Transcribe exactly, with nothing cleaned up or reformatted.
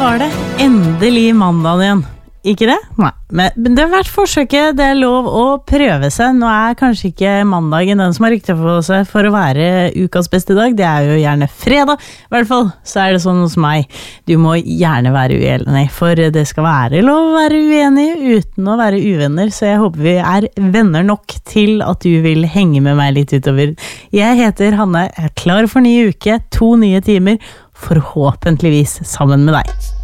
var det endelig mandagen igjen. Ikke det? Nei. Men det har vært forsøket, det er lov å prøve seg. Nå er kanskje ikke mandagen den som har ryktet for seg for å være ukas beste dag. Det er jo gjerne fredag. I hvert fall så er det sånn hos meg. Du må gjerne være uenig, for det skal være lov å være uenig uten å være uvenner. Så jeg håper vi er venner nok til at du vil henge med meg litt utover. Jeg heter Hanne, jeg er klar for ny uke, to nye timer, forhåpentligvis sammen med deg.